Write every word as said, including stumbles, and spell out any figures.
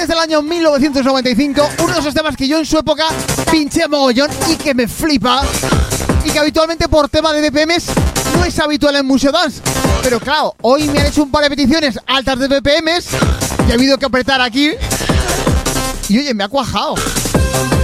es del año mil novecientos noventa y cinco, uno de esos temas que yo en su época pinché mogollón y que me flipa. Y que habitualmente por tema de B P Ms no es habitual en Museo Dance. Pero claro, hoy me han hecho un par de peticiones altas de B P Ms y ha habido que apretar aquí. Y oye, me ha cuajado.